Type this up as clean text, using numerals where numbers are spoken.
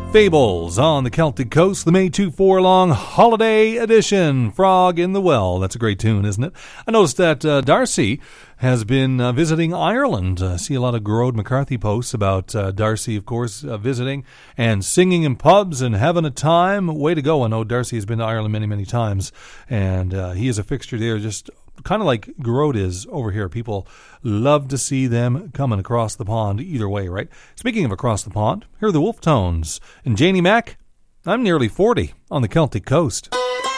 Fables on the Celtic Coast, the May 2-4 long holiday edition. Frog in the Well. That's a great tune, isn't it? I noticed that Darcy has been visiting Ireland. I see a lot of Gearóid McCarthy posts about Darcy, of course, visiting and singing in pubs and having a time. Way to go. I know Darcy has been to Ireland many, many times, and he is a fixture there, just kind of like Gearóid is over here. People love to see them coming across the pond either way, right? Speaking of across the pond, here are the Wolf Tones. And Janie Mac, I'm nearly 40 on the Celtic Coast.